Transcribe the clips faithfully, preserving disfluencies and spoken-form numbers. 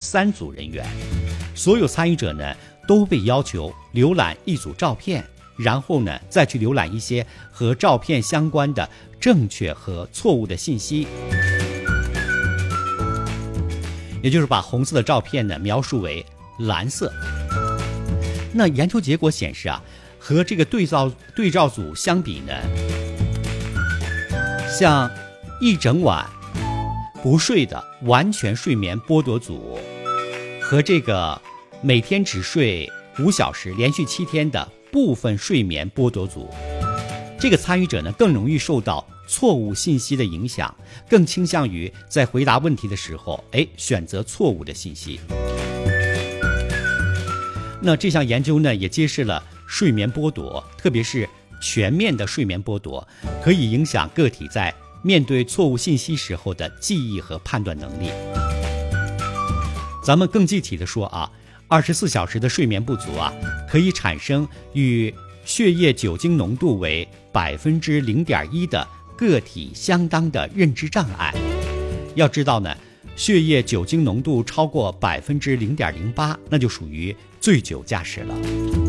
三组人员，所有参与者呢都被要求浏览一组照片，然后呢再去浏览一些和照片相关的正确和错误的信息，也就是把红色的照片呢描述为蓝色。那研究结果显示啊，和这个对照对照组相比呢，像一整晚不睡的完全睡眠剥夺组和这个每天只睡五小时连续七天的部分睡眠剥夺组，这个参与者呢更容易受到错误信息的影响，更倾向于在回答问题的时候哎选择错误的信息。那这项研究呢也揭示了睡眠剥夺，特别是全面的睡眠剥夺，可以影响个体在面对错误信息时候的记忆和判断能力。咱们更具体的说啊，二十四小时的睡眠不足啊，可以产生与血液酒精浓度为百分之零点一的个体相当的认知障碍。要知道呢，血液酒精浓度超过百分之零点零八，那就属于醉酒驾驶了。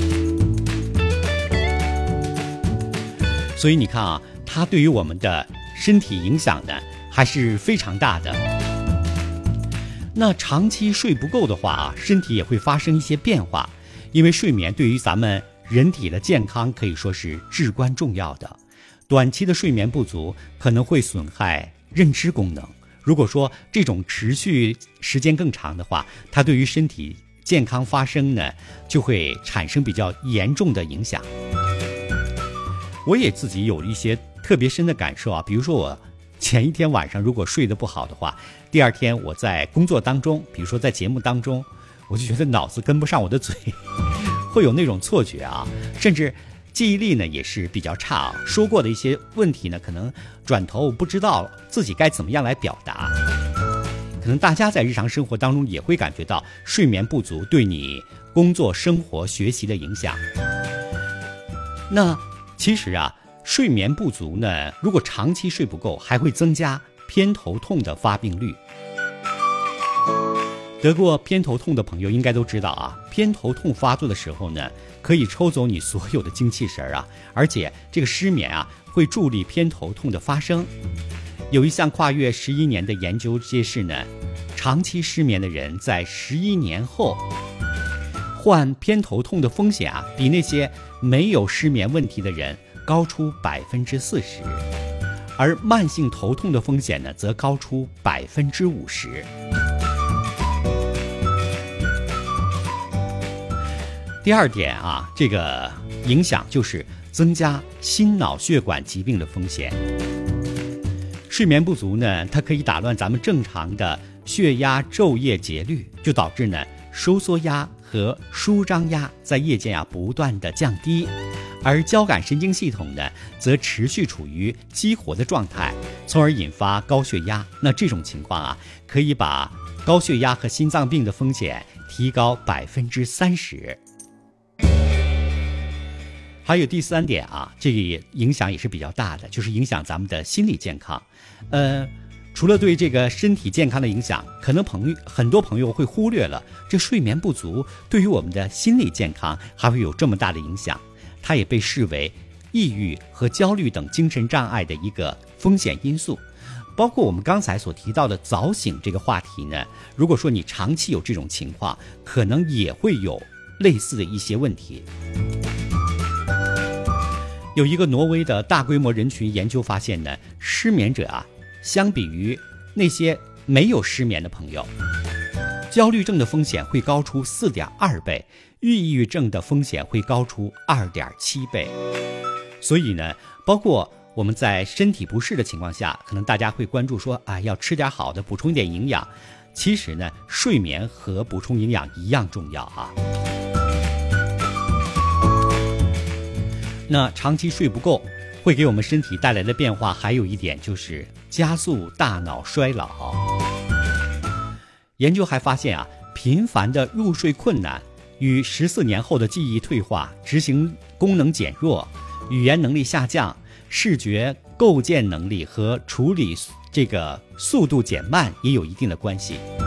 所以你看啊，它对于我们的身体影响呢还是非常大的。那长期睡不够的话啊，身体也会发生一些变化，因为睡眠对于咱们人体的健康可以说是至关重要的。短期的睡眠不足可能会损害认知功能，如果说这种持续时间更长的话，它对于身体健康发生呢就会产生比较严重的影响。我也自己有一些特别深的感受啊，比如说我前一天晚上如果睡得不好的话，第二天我在工作当中，比如说在节目当中，我就觉得脑子跟不上我的嘴，会有那种错觉啊，甚至记忆力呢也是比较差啊，说过的一些问题呢，可能转头不知道自己该怎么样来表达。可能大家在日常生活当中也会感觉到睡眠不足对你工作、生活、学习的影响。那其实啊，睡眠不足呢，如果长期睡不够，还会增加偏头痛的发病率。得过偏头痛的朋友应该都知道啊，偏头痛发作的时候呢，可以抽走你所有的精气神啊，而且这个失眠啊，会助力偏头痛的发生。有一项跨越十一年的研究揭示呢，长期失眠的人在十一年后患偏头痛的风险啊，比那些没有失眠问题的人高出百分之四十，而慢性头痛的风险呢，则高出百分之五十。第二点啊，这个影响就是增加心脑血管疾病的风险。睡眠不足呢，它可以打乱咱们正常的血压昼夜节律，就导致呢收缩压和舒张压在夜间啊不断的降低，而交感神经系统呢则持续处于激活的状态，从而引发高血压。那这种情况啊，可以把高血压和心脏病的风险提高百分之三十。还有第三点啊，这个影响也是比较大的，就是影响咱们的心理健康。呃，除了对这个身体健康的影响，可能朋友很多朋友会忽略了，这睡眠不足对于我们的心理健康还会有这么大的影响。它也被视为抑郁和焦虑等精神障碍的一个风险因素。包括我们刚才所提到的早醒这个话题呢，如果说你长期有这种情况，可能也会有类似的一些问题。有一个挪威的大规模人群研究发现呢，失眠者啊，相比于那些没有失眠的朋友，焦虑症的风险会高出 四点二 倍，抑郁症的风险会高出 二点七 倍。所以呢，包括我们在身体不适的情况下，可能大家会关注说啊，要吃点好的，补充一点营养。其实呢，睡眠和补充营养一样重要啊。那长期睡不够会给我们身体带来的变化，还有一点就是加速大脑衰老。研究还发现啊，频繁的入睡困难与十四年后的记忆退化、执行功能减弱、语言能力下降、视觉构建能力和处理这个速度减慢也有一定的关系。